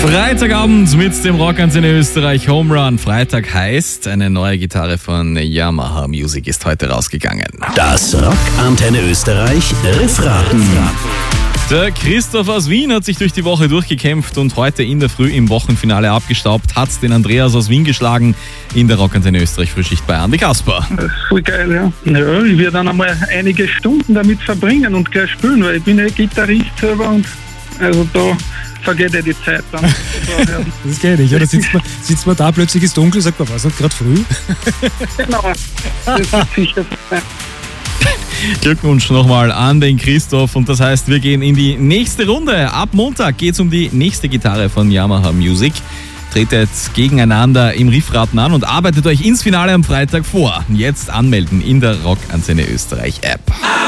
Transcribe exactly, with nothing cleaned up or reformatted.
Freitagabend mit dem Rockantenne Österreich Home Run. Freitag heißt, eine neue Gitarre von Yamaha Music ist heute rausgegangen. Das Rockantenne Österreich Riffraten. Der Christoph aus Wien hat sich durch die Woche durchgekämpft und heute in der Früh im Wochenfinale abgestaubt, hat den Andreas aus Wien geschlagen in der Rockantenne Österreich Frühschicht bei Andi Kasper. Das ist voll geil, ja. Ja, ich werde dann einmal einige Stunden damit verbringen und gleich spielen, weil ich bin ja Gitarrist selber und also da vergeht ja die Zeit dann. Das geht nicht, ja. Da sitzt man, sitzt man da, plötzlich ist dunkel, sagt man, was, nicht gerade früh? Genau, das ist sicher. Glückwunsch nochmal an den Christoph und das heißt, wir gehen in die nächste Runde. Ab Montag geht es um die nächste Gitarre von Yamaha Music. Tretet gegeneinander im Riffraten an und arbeitet euch ins Finale am Freitag vor. Jetzt anmelden in der Rockantenne Österreich App.